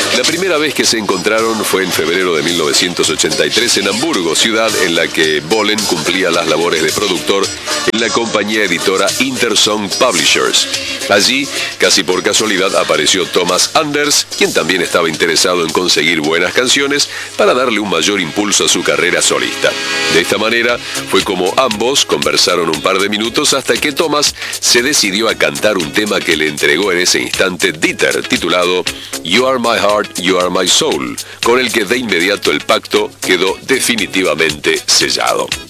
La primera vez que se encontraron fue en febrero de 1983 en Hamburgo, ciudad en la que Bohlen cumplía las labores de productor en la compañía editora Intersong Publishers. Allí, casi por casualidad, apareció Thomas Anders, quien también estaba interesado en conseguir buenas canciones para darle un mayor impulso a su carrera solista. De esta manera, fue como ambos conversaron un par de minutos hasta que Thomas se decidió a cantar un tema que le entregó en ese instante Dieter, titulado You Are My Heart, You Are My Soul, con el que de inmediato el pacto quedó definitivamente sellado.